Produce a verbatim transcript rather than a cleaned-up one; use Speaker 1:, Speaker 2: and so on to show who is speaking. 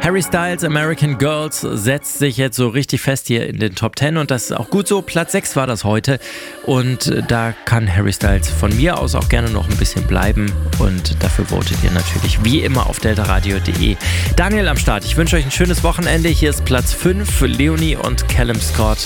Speaker 1: Harry Styles, American Girls, setzt sich jetzt so richtig fest hier in den Top Ten und das ist auch gut so. Platz sechs war das heute und da kann Harry Styles von mir aus auch gerne noch ein bisschen bleiben und dafür votet ihr natürlich wie immer auf deltaradio punkt de. Daniel am Start, ich wünsche euch ein schönes Wochenende. Hier ist Platz fünf für Leonie und Callum Scott.